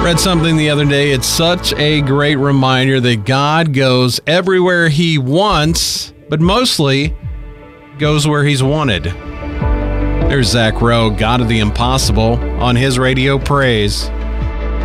Read something the other day. It's such a great reminder that God goes everywhere He wants, but mostly goes where He's wanted. There's Zach Rowe, God of the Impossible, on his radio praise.